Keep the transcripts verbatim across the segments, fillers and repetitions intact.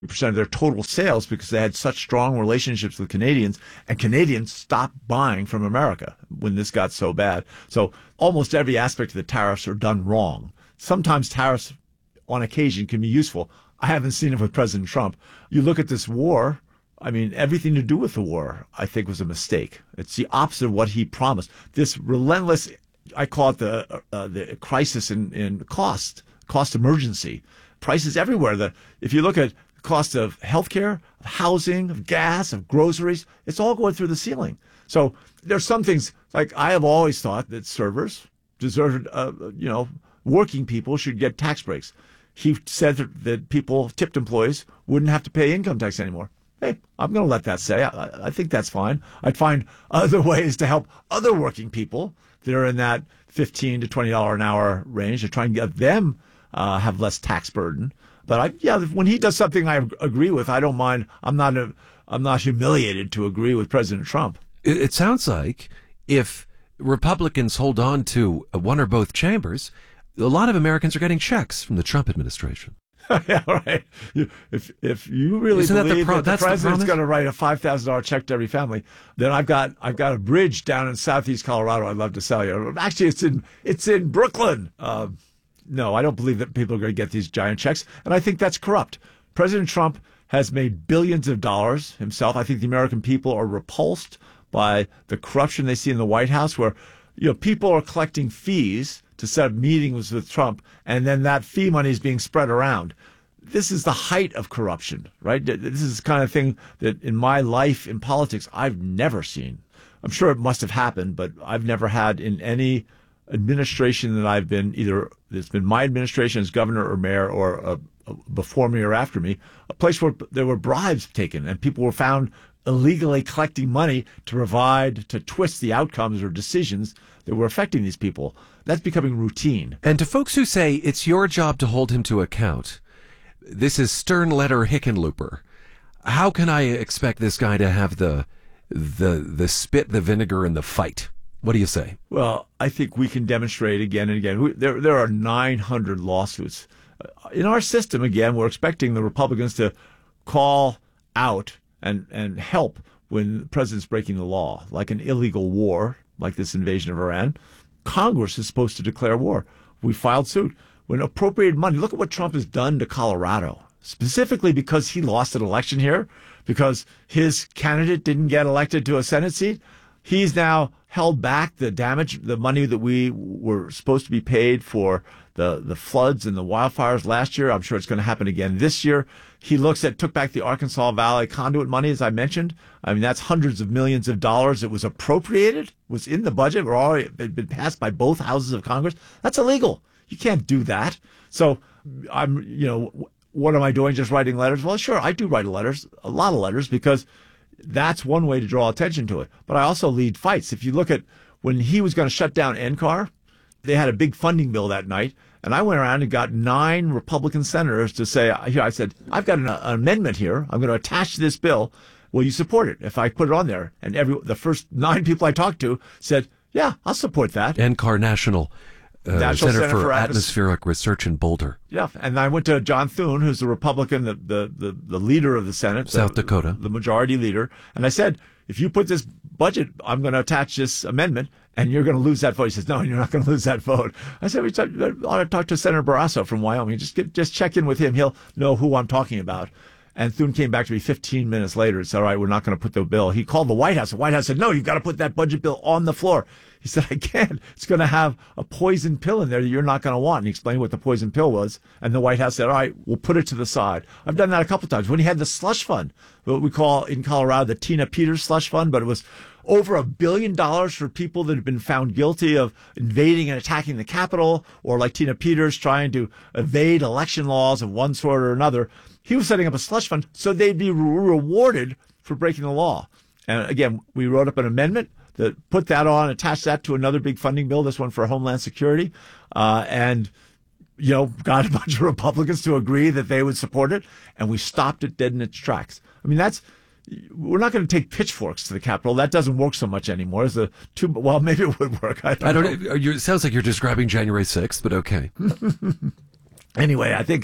percent of their total sales because they had such strong relationships with Canadians, and Canadians stopped buying from America when this got so bad. So almost every aspect of the tariffs are done wrong. Sometimes tariffs on occasion can be useful. I haven't seen it with President Trump. You look at this war, I mean, everything to do with the war, I think, was a mistake. It's the opposite of what he promised. This relentless, I call it the uh, the crisis in, in cost, cost emergency. Prices everywhere. The, if you look at the cost of healthcare, of housing, of gas, of groceries, it's all going through the ceiling. So there's some things, like I have always thought that servers deserved, uh, you know, working people should get tax breaks. He said that, that people, tipped employees, wouldn't have to pay income tax anymore. Hey, I'm going to let that say. I, I think that's fine. I'd find other ways to help other working people that are in that fifteen to twenty dollars an hour range to try and get them uh, have less tax burden. But I, yeah, when he does something I agree with, I don't mind. I'm not a, I'm not humiliated to agree with President Trump. It, it sounds like if Republicans hold on to one or both chambers, a lot of Americans are getting checks from the Trump administration. Yeah, right. If if you really Isn't believe that the, pro- that the that's president's the going to write a five thousand dollars check to every family, then I've got I've got a bridge down in southeast Colorado I'd love to sell you. Actually, it's in it's in Brooklyn. Uh, no, I don't believe that people are going to get these giant checks, and I think that's corrupt. President Trump has made billions of dollars himself. I think the American people are repulsed by the corruption they see in the White House, where you know people are collecting fees to set up meetings with Trump, and then that fee money is being spread around. This is the height of corruption, right? This is the kind of thing that in my life in politics I've never seen. I'm sure it must have happened, but I've never had in any administration that I've been, either it's been my administration as governor or mayor or uh, before me or after me, a place where there were bribes taken and people were found illegally collecting money to provide, to twist the outcomes or decisions that were affecting these people. That's becoming routine. And to folks who say it's your job to hold him to account, this is stern letter Hickenlooper. How can I expect this guy to have the the the spit, the vinegar, and the fight? What do you say? Well, I think we can demonstrate again and again. We, there there are nine hundred lawsuits. In our system, again, we're expecting the Republicans to call out and, and help when the president's breaking the law, like an illegal war, like this invasion of Iran. Congress is supposed to declare war. We filed suit. When appropriated money, look at what Trump has done to Colorado, specifically because he lost an election here, because his candidate didn't get elected to a Senate seat. He's now held back the damage, the money that we were supposed to be paid for the, the floods and the wildfires last year. I'm sure it's going to happen again this year. He looks at, took back the Arkansas Valley conduit money, as I mentioned. I mean, that's hundreds of millions of dollars that was appropriated, was in the budget, or already been passed by both houses of Congress. That's illegal. You can't do that. So I'm, you know, what am I doing? Just writing letters? Well, sure, I do write letters, a lot of letters, because that's one way to draw attention to it. But I also lead fights. If you look at when he was going to shut down N C A R, they had a big funding bill that night. And I went around and got nine Republican senators to say, here, I said, I've got an, an amendment here. I'm going to attach to this bill. Will you support it if I put it on there? And every the first nine people I talked to said, yeah, I'll support that. N C A R National. Uh, National Center, Center for, for Atmospheric Research in Boulder. Yeah, and I went to John Thune, who's the Republican, the the, the, the leader of the Senate. South the, Dakota. The majority leader. And I said, if you put this budget, I'm going to attach this amendment, and you're going to lose that vote. He says, no, you're not going to lose that vote. I said, we ought to talk to Senator Barrasso from Wyoming. Just get, just check in with him. He'll know who I'm talking about. And Thune came back to me fifteen minutes later and said, all right, we're not going to put the bill. He called the White House. The White House said, no, you've got to put that budget bill on the floor. He said, I can't. It's going to have a poison pill in there that you're not going to want. And he explained what the poison pill was. And the White House said, all right, we'll put it to the side. I've done that a couple of times. When he had the slush fund, what we call in Colorado the Tina Peters slush fund, but it was over a billion dollars for people that had been found guilty of invading and attacking the Capitol, or like Tina Peters trying to evade election laws of one sort or another. He was setting up a slush fund so they'd be re- rewarded for breaking the law. And again, we wrote up an amendment that put that on, attached that to another big funding bill, this one for Homeland Security, uh, and, you know, got a bunch of Republicans to agree that they would support it, and we stopped it dead in its tracks. I mean, that's, we're not going to take pitchforks to the Capitol. That doesn't work so much anymore. It's a too, well, maybe it would work. I don't, I don't know. You, it sounds like you're describing January sixth, but okay. Anyway, I think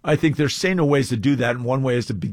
I think there's saner ways to do that, and one way is to be